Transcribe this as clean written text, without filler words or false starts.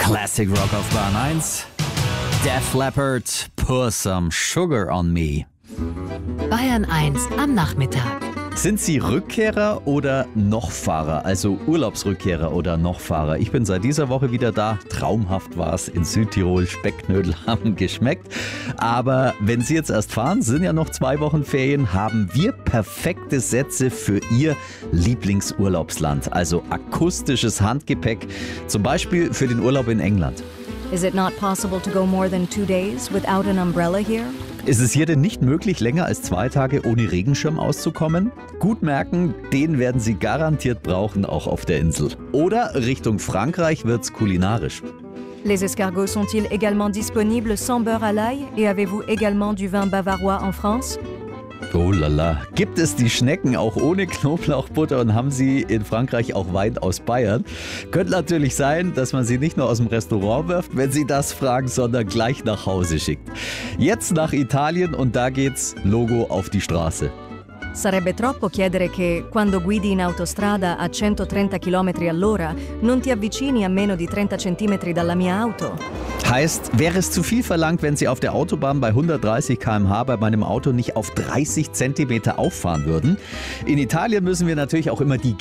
Classic Rock auf Bahn 1. Def Leppard, Pour Some Sugar on Me. Bayern 1 am Nachmittag. Sind Sie Rückkehrer oder Nochfahrer? Also Urlaubsrückkehrer oder Nochfahrer? Ich bin seit dieser Woche wieder da. Traumhaft war es in Südtirol. Specknödel haben geschmeckt. Aber wenn Sie jetzt erst fahren, sind ja noch 2 Wochen Ferien, haben wir perfekte Sätze für Ihr Lieblingsurlaubsland. Also akustisches Handgepäck, zum Beispiel für den Urlaub in England. Is it not possible to go more than 2 days without an umbrella here? Ist es hier denn nicht möglich, länger als 2 Tage ohne Regenschirm auszukommen? Gut merken, den werden Sie garantiert brauchen, auch auf der Insel. Oder Richtung Frankreich wird's kulinarisch. Les escargots sont-ils également disponibles sans beurre à l'ail? Et avez-vous également du vin bavarois en France? Oh lala. Gibt es die Schnecken auch ohne Knoblauchbutter und haben Sie in Frankreich auch Wein aus Bayern? Könnte natürlich sein, dass man Sie nicht nur aus dem Restaurant wirft, wenn Sie das fragen, sondern gleich nach Hause schickt. Jetzt nach Italien und da geht's Logo auf die Straße. Sarebbe troppo chiedere che, quando guidi in autostrada a 130 km all'ora, non ti avvicini a meno di 30 cm dalla mia auto? Heißt, wäre es zu viel verlangt, wenn Sie auf der Autobahn bei 130 km/h bei meinem Auto nicht auf 30 cm auffahren würden? In Italien müssen wir natürlich auch immer die